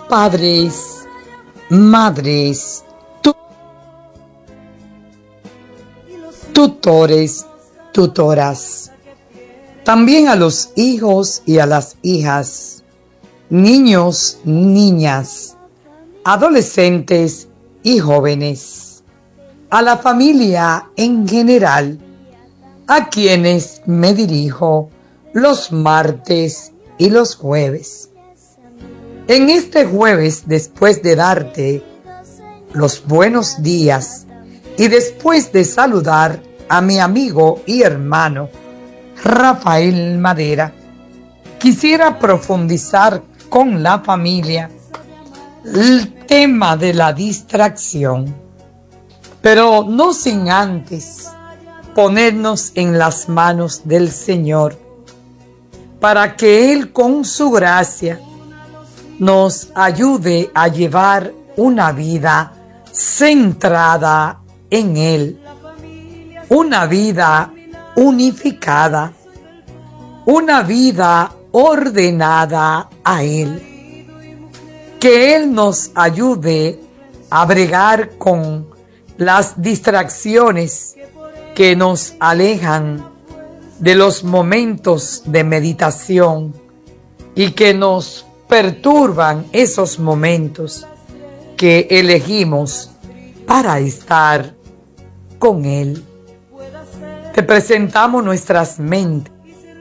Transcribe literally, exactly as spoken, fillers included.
padres, madres, tu- tutores, tutoras, también a los hijos y a las hijas, niños, niñas, adolescentes y jóvenes, a la familia en general, a quienes me dirijo los martes y los jueves. En este jueves, después de darte los buenos días y después de saludar a mi amigo y hermano Rafael Madera, quisiera profundizar con la familia el tema de la distracción, pero no sin antes ponernos en las manos del Señor para que Él con su gracia nos ayude a llevar una vida centrada en Él, una vida unificada, una vida ordenada a Él. Que Él nos ayude a bregar con las distracciones que nos alejan de los momentos de meditación y que nos perturban esos momentos que elegimos para estar con Él. Te presentamos nuestras mentes,